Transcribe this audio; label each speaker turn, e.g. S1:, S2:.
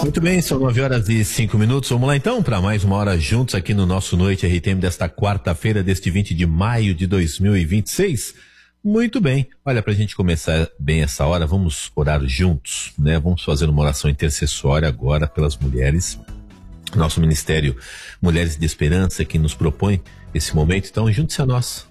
S1: Muito bem, são 9h05. Vamos lá então para mais uma hora juntos aqui no nosso Noite RTM desta quarta-feira, deste 20 de maio de 2026. Muito bem, olha, pra gente começar bem essa hora, vamos orar juntos, né? Vamos fazer uma oração intercessória agora pelas mulheres. Nosso Ministério Mulheres de Esperança que nos propõe esse momento, então junte-se a nós.